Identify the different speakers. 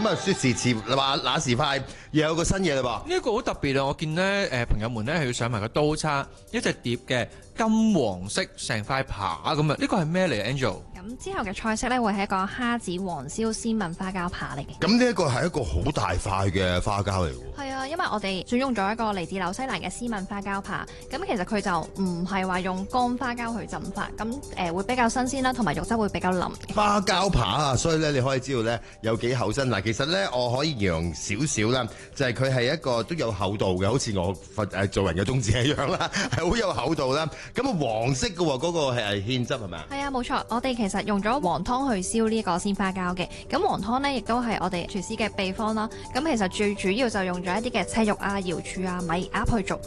Speaker 1: 咁啊，說時遲話那時快，又有個新嘢啦噃。
Speaker 2: 呢一個好特別啊！我見咧朋友們咧係要上埋個刀叉，一隻碟嘅金黃色成塊扒咁啊！呢個係咩嚟啊 Angel？
Speaker 3: 咁之後嘅菜式咧會係一個蝦子黃燒鮮炆花膠扒嚟嘅。
Speaker 1: 咁呢一個係一個好大塊嘅花膠嚟喎。
Speaker 3: 係啊，因為我哋選用咗一個嚟自紐西蘭嘅絲炆花膠扒，咁其實佢就唔係話用乾花膠去浸發，咁會比較新鮮啦，同埋肉質會比較腍。
Speaker 1: 花膠扒啊，所以咧你可以知道咧有幾厚身嗱。其實咧我可以形容少少啦，就係佢係一個都有厚度嘅，好似我做人嘅宗旨一樣啦，係好有厚度啦。咁啊黃色嘅喎，嗰個係芡汁係咪啊？
Speaker 3: 係啊，冇錯，我哋其實用咗黃湯去燒呢個鮮花膠嘅。咁黃湯咧亦都係我哋廚師嘅秘方啦。咁其實最主要就用咗一啲嘅赤肉啊、瑤柱啊、米鴨去做。